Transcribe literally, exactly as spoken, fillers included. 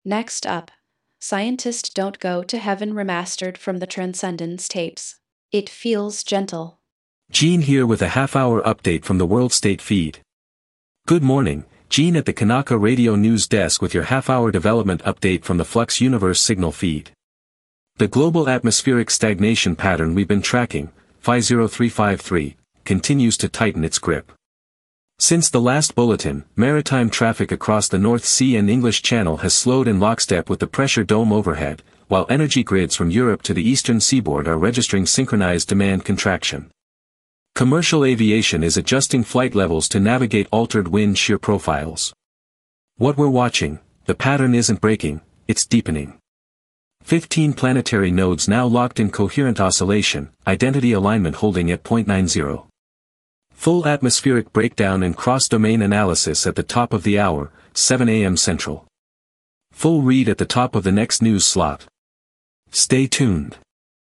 Next up, Scientists Don't Go to Heaven remastered from the Transcendence tapes. It feels gentle. Gene here with a half-hour update from the World State feed. Good morning, Gene at the Kanaka Radio News Desk with your half-hour development update from the Flux Universe signal feed. The global atmospheric stagnation pattern we've been tracking, five zero three five three, continues to tighten its grip. Since the last bulletin, maritime traffic across the North Sea and English Channel has slowed in lockstep with the pressure dome overhead, while energy grids from Europe to the eastern seaboard are registering synchronized demand contraction. Commercial aviation is adjusting flight levels to navigate altered wind shear profiles. What we're watching, the pattern isn't breaking, it's deepening. fifteen planetary nodes now locked in coherent oscillation, identity alignment holding at zero point nine zero. Full atmospheric breakdown and cross-domain analysis at the top of the hour, seven A M Central. Full read at the top of the next news slot. Stay tuned.